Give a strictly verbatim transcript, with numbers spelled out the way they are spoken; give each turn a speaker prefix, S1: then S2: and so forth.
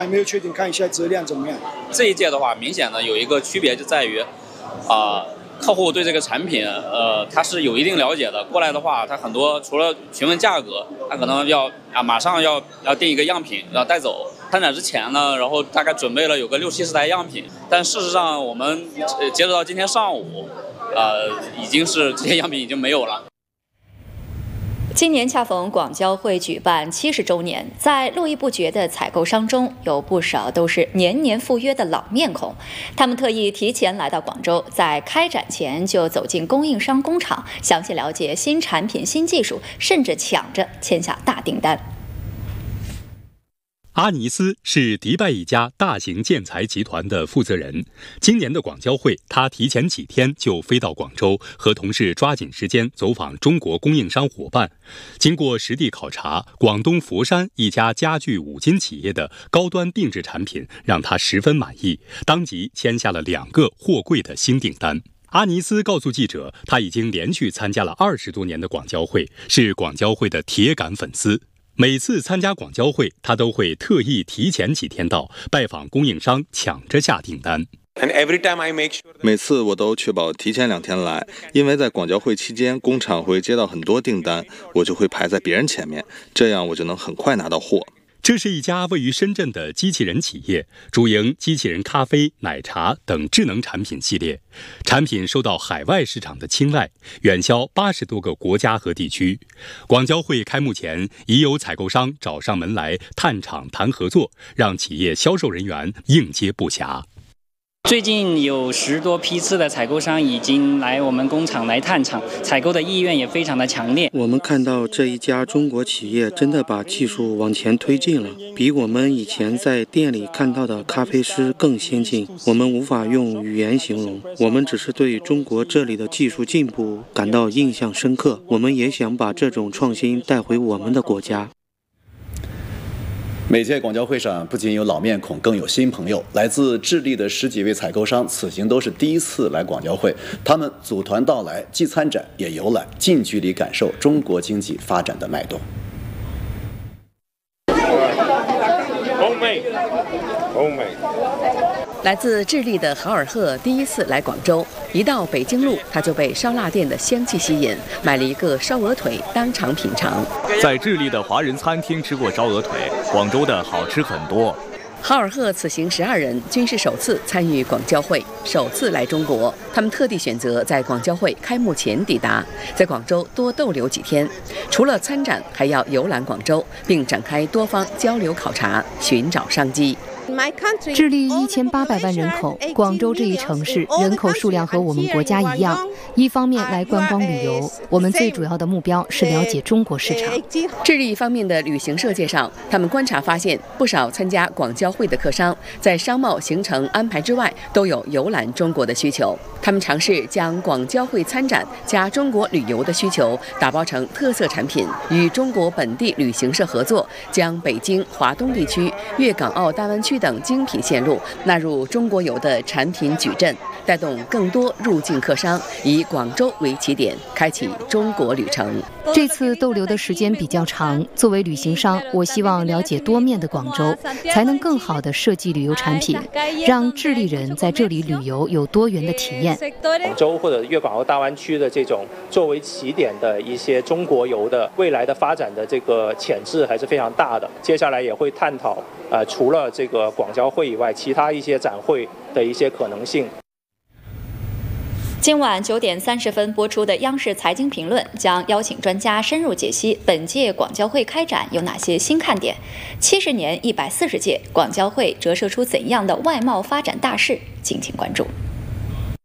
S1: 还没有确定，看一下质量怎么样。
S2: 这一届的话，明显的有一个区别就在于，啊、呃，客户对这个产品，呃，他是有一定了解的。过来的话，他很多除了询问价格，他可能要啊马上要要订一个样品，要带走。参展之前呢，然后大概准备了有个六七十台样品，但事实上我们呃截止到今天上午，呃，已经是这些样品已经没有了。
S3: 今年恰逢广交会举办七十周年，在络绎不绝的采购商中，有不少都是年年赴约的老面孔。他们特意提前来到广州，在开展前就走进供应商工厂，详细了解新产品、新技术，甚至抢着签下大订单。
S4: 阿尼斯是迪拜一家大型建材集团的负责人。今年的广交会，他提前几天就飞到广州，和同事抓紧时间走访中国供应商伙伴。经过实地考察，广东佛山一家家具五金企业的高端定制产品让他十分满意，当即签下了两个货柜的新订单。阿尼斯告诉记者，他已经连续参加了二十多年的广交会，是广交会的铁杆粉丝。每次参加广交会，他都会特意提前几天到，拜访供应商，抢着下订单。
S5: 每次我都确保提前两天来，因为在广交会期间，工厂会接到很多订单，我就会排在别人前面，这样我就能很快拿到货。
S4: 这是一家位于深圳的机器人企业，主营机器人咖啡、奶茶等智能产品系列，产品受到海外市场的青睐，远销八十多个国家和地区。广交会开幕前，已有采购商找上门来探厂谈合作，让企业销售人员应接不暇。
S6: 最近有十多批次的采购商已经来我们工厂来探厂，采购的意愿也非常的强烈。
S7: 我们看到这一家中国企业真的把技术往前推进了，比我们以前在店里看到的咖啡师更先进，我们无法用语言形容，我们只是对中国这里的技术进步感到印象深刻，我们也想把这种创新带回我们的国家。
S8: 每届广交会上不仅有老面孔，更有新朋友。来自智利的十几位采购商，此行都是第一次来广交会。他们组团到来，既参展也游览，近距离感受中国经济发展的脉动。
S9: 欧美，欧美。
S10: 来自智利的豪尔赫第一次来广州，一到北京路，他就被烧腊店的香气吸引，买了一个烧鹅腿当场品尝。
S11: 在智利的华人餐厅吃过烧鹅腿，广州的好吃很多。
S10: 豪尔赫此行十二人均是首次参与广交会，首次来中国，他们特地选择在广交会开幕前抵达，在广州多逗留几天。除了参展，还要游览广州，并展开多方交流考察，寻找商机。
S12: 智利一千八百万人口，广州这一城市人口数量和我们国家一样。一方面来观光旅游，我们最主要的目标是了解中国市场。
S10: 智利方面的旅行社介绍，他们观察发现，不少参加广交会的客商在商贸行程安排之外，都有游览中国的需求。他们尝试将广交会参展加中国旅游的需求打包成特色产品，与中国本地旅行社合作，将北京、华东地区、粤港澳大湾区等精品线路纳入中国游的产品矩阵，带动更多入境客商以广州为起点，开启中国旅程。
S12: 这次逗留的时间比较长，作为旅行商，我希望了解多面的广州，才能更好地设计旅游产品，让智利人在这里旅游有多元的体验。
S13: 广州或者粤港澳大湾区的这种作为起点的一些中国游的未来的发展的这个潜质还是非常大的。接下来也会探讨，呃，除了这个广交会以外，其他一些展会的一些可能性。
S3: 今晚九点三十分播出的央视财经评论将邀请专家深入解析本届广交会开展有哪些新看点，七十年一百四十届广交会折射出怎样的外贸发展大势，敬请关注。